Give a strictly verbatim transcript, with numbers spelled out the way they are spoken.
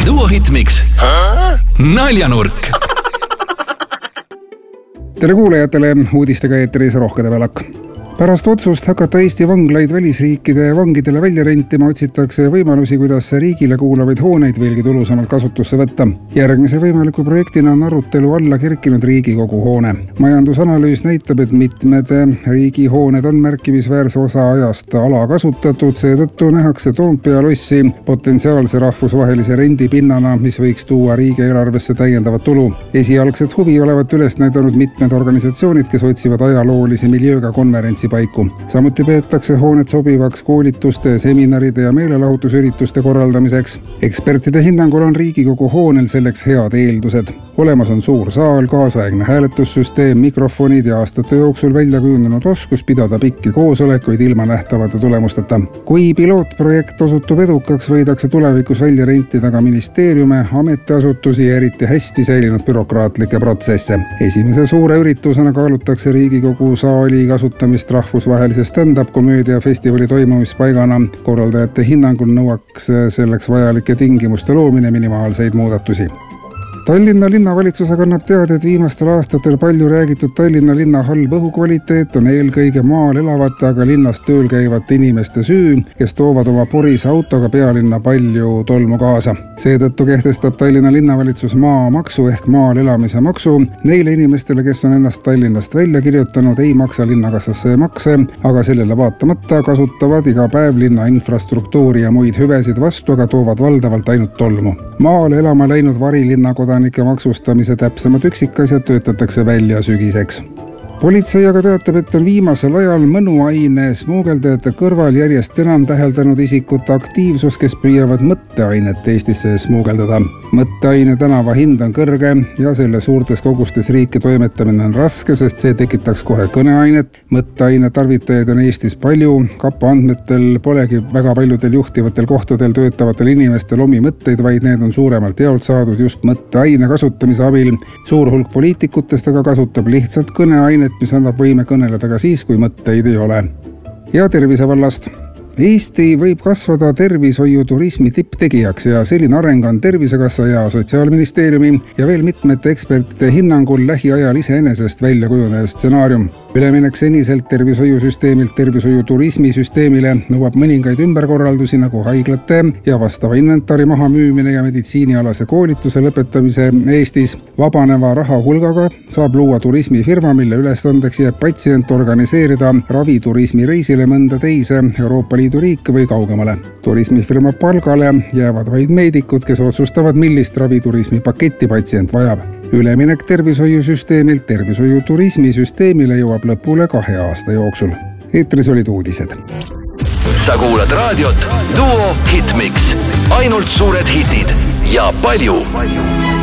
Duo Hitmix naljanurk. Tere kuulajatele, uudistega eetris Rohkede Välak. Pärast otsust hakata Eesti vanglaid välisriikide vangidele välja rentima otsitakse võimalusi, kuidas riigile kuulavaid hooneid veelgi tulusamalt kasutusse võtta. Järgmise võimaliku projektina on arutelu alla kerkinud Riigikogu hoone. Majandusanalüüs näitab, et mitmed riigihooned on märkimisväärse osa ajast ala kasutatud, seetõttu nähakse Toompea lossi potentsiaalse rahvusvahelise rendipinnana, mis võiks tuua riigieelarvesse täiendavat tulu. Esialgset huvi olevat üles näidanud mitmed organisatsioonid, kes otsivad ajaloolise miljööga konverentsi paiku. Samuti peetakse hoonet sobivaks koolituste, seminaride ja meelelahutusürituste korraldamiseks. Ekspertide hinnangul on Riigikogu hoonel selleks head eeldused. Olemas on suur saal, kaasaegne hääletussüsteem, mikrofonid ja aastate jooksul välja kujundunud oskus pidada pikki koosolekuid ilma nähtavate tulemusteta. Kui pilootprojekt osutub edukaks, võidakse tulevikus välja rentida ka ministeeriume, ametiasutusi ja eriti hästi säilinud bürokraatlikke protsesse. Esimese suure üritusena kaalutakse Riigikogu saali kasutamist rahvusvahelise stand-up-komöödia festivali toimumispaigana. Korraldajate hinnangul nõuaks selleks vajalike tingimuste loomine minimaalseid muudatusi. Tallinna linnavalitsus kannab teada, et viimastel aastatel palju räägitud Tallinna linna halb õhukvaliteet on eelkõige maal elavate, aga linnas tööl käivate inimeste süü, kes toovad oma porise autoga pealinna palju tolmu kaasa. Seetõttu kehtestab Tallinna linnavalitsus maamaksu ehk maal elamise maksu. Neile inimestele, kes on ennast Tallinnast välja kirjutanud, ei maksa linnakassasse makse, aga sellele vaatamata kasutavad iga päev linna infrastruktuuri ja muid hüvesid vastu, aga toovad valdavalt ainult tolmu. Maale elama läinud varilinna kodanike maksustamise täpsemad üksikasjad töötatakse välja sügiseks. Politsei aga teatab, et on viimasel ajal mõnuaine smuugeldajate kõrval järjest enam täheldanud isikute aktiivsus, kes püüavad mõtteainet Eestisse smuugeldada. Mõtteaine tänava hind on kõrge ja selle suurtes kogustes riiki toimetamine on raske, sest see tekitaks kohe kõneainet. Mõtteaine tarvitajaid on Eestis palju. Kapa andmetel polegi väga paljudel juhtivatel kohtadel töötavatel inimestel omi mõtteid, vaid need on suuremalt jaolt saadud just mõtteaine kasutamise abil. Suur hulk poliitikutest aga kasutab lihtsalt kõneainet, mis annab võime kõneleda ka siis, kui mõtteid ei ole. Ja tervise vallast. Eesti võib kasvada tervishoiuturismi tipptegijaks ja selline areng on Tervisekassa ja Sotsiaalministeeriumi ja veel mitmete ekspertide hinnangul lähiajal iseenesest välja kujunev stsenaarium. Üleminek seniselt tervishoiusüsteemilt tervishoiuturismi süsteemile nõuab mõningaid ümberkorraldusi nagu haiglate ja vastava inventari maha müümine ja meditsiinialase koolituse lõpetamise Eestis. Vabaneva raha hulgaga saab luua turismifirma, mille ülesandeks jääb patsient organiseerida raviturismi reisile mõnda teise Euroopa Liidu riike või kaugemale. Turismifirma palgale jäävad vaid meedikud, kes otsustavad, millist raviturismi paketti patsient vajab. Üleminek tervishoiusüsteemilt tervishoiuturismi süsteemile jõuab lõpule kahe aasta jooksul. Eetris olid uudised. Sa kuulad raadiot Duo Hitmix. Ainult suured hitid ja palju.